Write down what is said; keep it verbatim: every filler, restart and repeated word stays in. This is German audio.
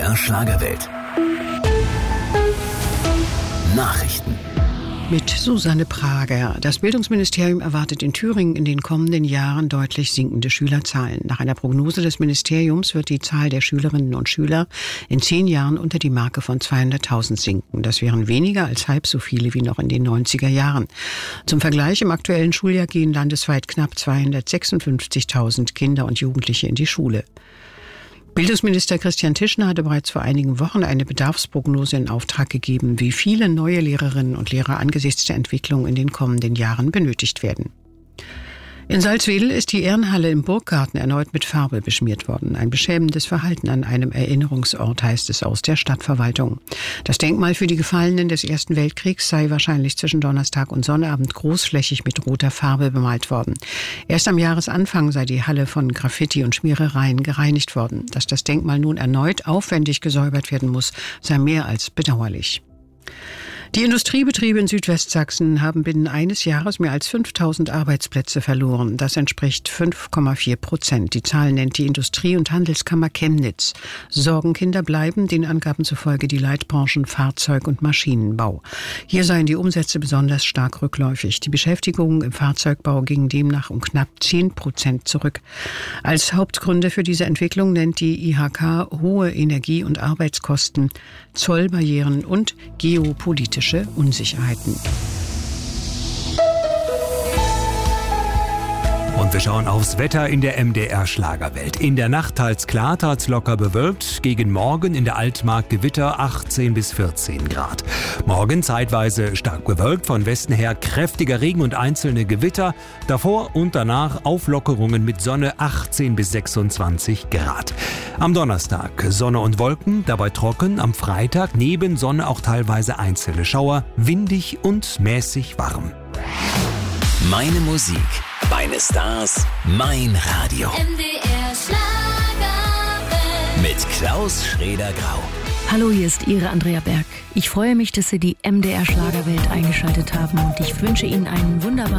R Schlagerwelt. Nachrichten. Mit Susanne Prager. Das Bildungsministerium erwartet in Thüringen in den kommenden Jahren deutlich sinkende Schülerzahlen. Nach einer Prognose des Ministeriums wird die Zahl der Schülerinnen und Schüler in zehn Jahren unter die Marke von zweihunderttausend sinken. Das wären weniger als halb so viele wie noch in den neunziger Jahren. Zum Vergleich, im aktuellen Schuljahr gehen landesweit knapp zweihundertsechsundfünfzigtausend Kinder und Jugendliche in die Schule. Bildungsminister Christian Tischner hatte bereits vor einigen Wochen eine Bedarfsprognose in Auftrag gegeben, wie viele neue Lehrerinnen und Lehrer angesichts der Entwicklung in den kommenden Jahren benötigt werden. In Salzwedel ist die Ehrenhalle im Burggarten erneut mit Farbe beschmiert worden. Ein beschämendes Verhalten an einem Erinnerungsort, heißt es aus der Stadtverwaltung. Das Denkmal für die Gefallenen des Ersten Weltkriegs sei wahrscheinlich zwischen Donnerstag und Sonnabend großflächig mit roter Farbe bemalt worden. Erst am Jahresanfang sei die Halle von Graffiti und Schmierereien gereinigt worden. Dass das Denkmal nun erneut aufwendig gesäubert werden muss, sei mehr als bedauerlich. Die Industriebetriebe in Südwestsachsen haben binnen eines Jahres mehr als fünftausend Arbeitsplätze verloren. Das entspricht fünf Komma vier Prozent. Die Zahl nennt die Industrie- und Handelskammer Chemnitz. Sorgenkinder bleiben den Angaben zufolge die Leitbranchen Fahrzeug- und Maschinenbau. Hier seien die Umsätze besonders stark rückläufig. Die Beschäftigung im Fahrzeugbau ging demnach um knapp zehn Prozent zurück. Als Hauptgründe für diese Entwicklung nennt die I H K hohe Energie- und Arbeitskosten, Zollbarrieren und geopolitische Unsicherheiten. Und wir schauen aufs Wetter in der M D R Schlagerwelt. In der Nacht teils klar, teils locker bewölkt. Gegen Morgen in der Altmark Gewitter achtzehn bis vierzehn Grad. Morgen zeitweise stark bewölkt, von Westen her kräftiger Regen und einzelne Gewitter. Davor und danach Auflockerungen mit Sonne achtzehn bis sechsundzwanzig Grad. Am Donnerstag Sonne und Wolken, dabei trocken. Am Freitag neben Sonne auch teilweise einzelne Schauer, windig und mäßig warm. Meine Musik, meine Stars, mein Radio. M D R Schlagerwelt. Mit Klaus Schraeder-Grau. Hallo, hier ist Ihre Andrea Berg. Ich freue mich, dass Sie die M D R Schlagerwelt eingeschaltet haben und ich wünsche Ihnen einen wunderbaren